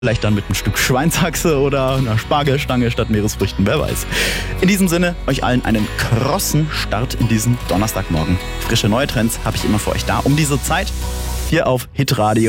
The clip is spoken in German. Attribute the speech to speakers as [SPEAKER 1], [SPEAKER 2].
[SPEAKER 1] Vielleicht dann mit einem Stück Schweinshaxe oder einer Spargelstange statt Meeresfrüchten, wer weiß. In diesem Sinne, euch allen einen krossen Start in diesen Donnerstagmorgen. Frische neue Trends habe ich immer für euch da um diese Zeit. Hier auf Hitradio.